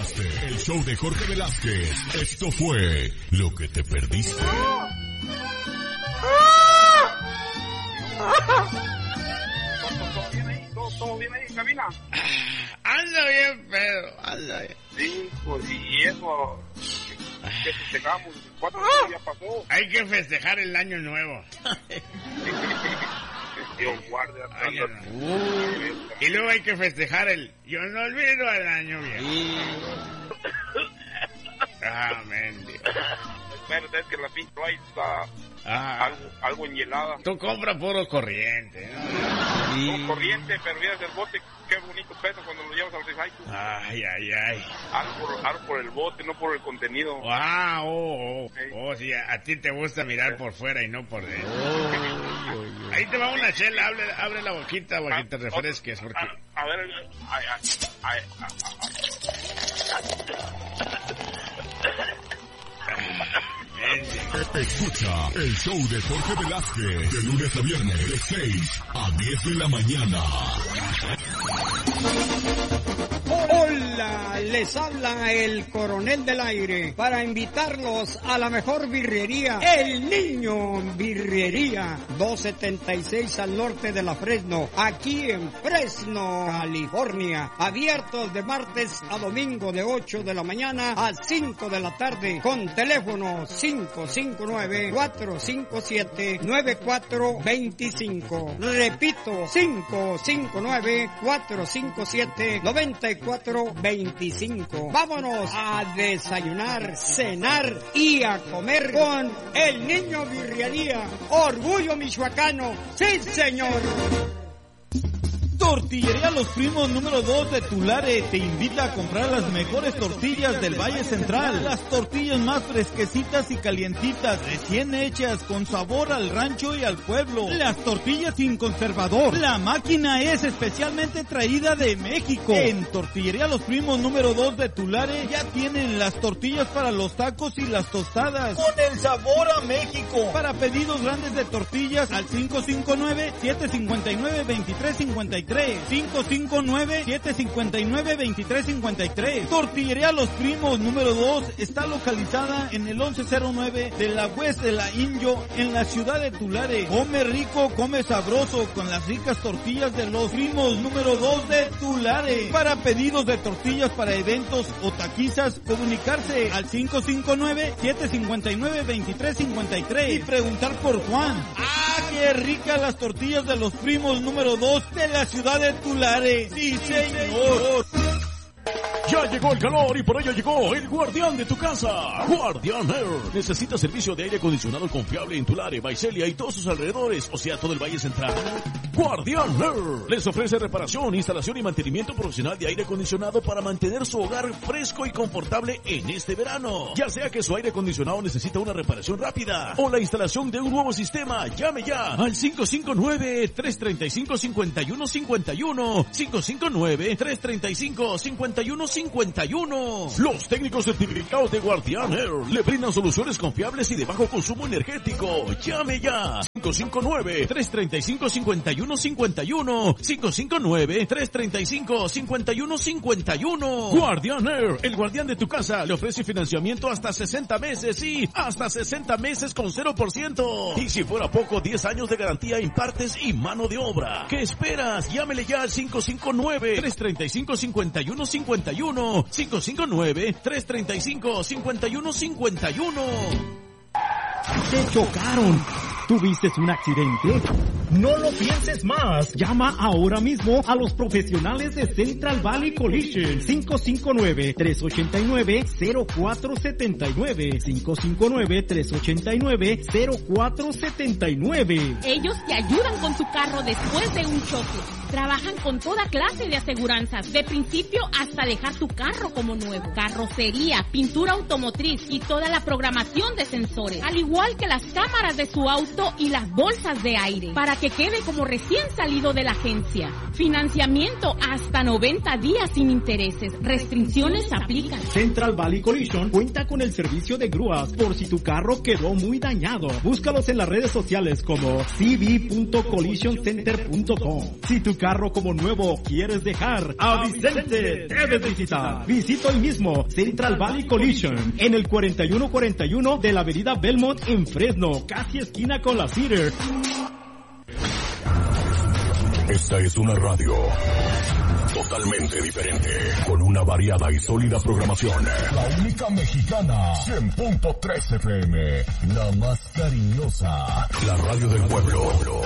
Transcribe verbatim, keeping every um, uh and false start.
Escuchaste el show de Jorge Velázquez. Esto fue Lo que te perdiste. ¿Todo bien ahí? ¿Todo, todo bien ahí en cabina? Anda bien, Pedro, anda bien. Sí, pues, y eso, que festejamos, ¿cuánto ¡Ah! ya pasó? Hay que festejar el año nuevo. Dios guarde a Ay, no. Y luego hay que festejar el yo no olvido el año viejo. Amén. Espérate, es que la pinche ahí está Ah, algo, algo enhielada. tú compras puro corriente, ¿no? No corriente, pero miras el bote, qué bonito pesa cuando lo llevas al recycle. Ay, ay, ay. Algo por, algo por el bote, no por el contenido. Ah, oh, oh, Sí. oh, sí, a, a ti te gusta mirar por fuera y no por dentro. Ahí te va una chela, abre, abre la boquita para que te refresques, porque... A, a ver, ay, ay, ay, ay, Escucha el show de Jorge Velázquez de lunes a viernes de seis a diez de la mañana. Hola, les habla el Coronel del Aire para invitarlos a la mejor birrería, El Niño Birrería, doscientos setenta y seis al norte de la Fresno, aquí en Fresno, California. Abiertos de martes a domingo de ocho de la mañana a cinco de la tarde, con teléfono cinco cinco nueve, cuatro cinco siete, nueve cuatro dos cinco. Repito, cinco cinco nueve, cuatro cinco siete, nueve cuatro dos cinco. Vámonos a desayunar, cenar y a comer con El Niño Birrería. Orgullo michoacano. ¡Sí, señor! Tortillería Los Primos número dos de Tulare te invita a comprar las mejores tortillas del Valle Central. Las tortillas más fresquecitas y calientitas, recién hechas, con sabor al rancho y al pueblo. Las tortillas sin conservador. La máquina es especialmente traída de México. En Tortillería Los Primos número dos de Tulare ya tienen las tortillas para los tacos y las tostadas, con el sabor a México. Para pedidos grandes de tortillas al cinco cinco nueve, siete cinco nueve, dos tres cinco tres. cinco cinco nueve, siete cinco nueve, dos tres cinco tres. Tortillería Los Primos número dos está localizada en el once cero nueve de la West de la Inyo en la ciudad de Tulare. Come rico, come sabroso con las ricas tortillas de Los Primos número dos de Tulare. Para pedidos de tortillas para eventos o taquizas, comunicarse al cinco cinco nueve, siete cinco nueve, dos tres cinco tres y preguntar por Juan. ¡Ah, qué ricas las tortillas de Los Primos número dos de la ciudad de Tulare! ¡Sí, señor! Ya llegó el calor y por ello llegó el guardián de tu casa, Guardián Air. ¿Necesitas servicio de aire acondicionado confiable en Tulare, Visalia y todos sus alrededores, o sea, todo el Valle Central? Guardián Air les ofrece reparación, instalación y mantenimiento profesional de aire acondicionado para mantener su hogar fresco y confortable en este verano. Ya sea que su aire acondicionado necesita una reparación rápida o la instalación de un nuevo sistema, llame ya al cinco cinco nueve, tres tres cinco, cinco uno cinco uno, cinco cinco nueve, tres tres cinco, cinco uno cinco uno. Los técnicos certificados de Guardián Air le brindan soluciones confiables y de bajo consumo energético. Llame ya cinco cinco nueve, tres tres cinco, cinco uno cinco uno, cinco cinco nueve, tres tres cinco, cinco uno cinco uno. Guardián Air, el guardián de tu casa, le ofrece financiamiento hasta sesenta meses y hasta sesenta meses con cero por ciento. Y si fuera poco, diez años de garantía en partes y mano de obra. ¿Qué esperas? Llámele ya al cinco cinco nueve, tres tres cinco, cinco uno cinco uno, cinco cinco nueve, tres tres cinco, cinco uno cinco uno. Te chocaron. ¿Tuviste un accidente? No lo pienses más. Llama ahora mismo a los profesionales de Central Valley Collision. cinco cinco nueve, tres ocho nueve, cero cuatro siete nueve. cinco cinco nueve, tres ocho nueve, cero cuatro siete nueve. Ellos te ayudan con tu carro después de un choque. Trabajan con toda clase de aseguranzas, de principio hasta dejar tu carro como nuevo. Carrocería, pintura automotriz y toda la programación de sensores. Al igual que las cámaras de su auto y las bolsas de aire. Para que quede como recién salido de la agencia. Financiamiento hasta noventa días sin intereses. Restricciones aplican. Central Valley Collision cuenta con el servicio de grúas por si tu carro quedó muy dañado. Búscalos en las redes sociales como c b punto collision center punto com. Si tu carro como nuevo quieres dejar, a Vicente debes visitar. Visita hoy mismo Central Valley Collision en el cuarenta y uno cuarenta y uno de la avenida Belmont en Fresno, casi esquina con la Cedar. Esta es una radio totalmente diferente, con una variada y sólida programación. La única mexicana, cien punto tres F M, la más cariñosa, la radio del pueblo.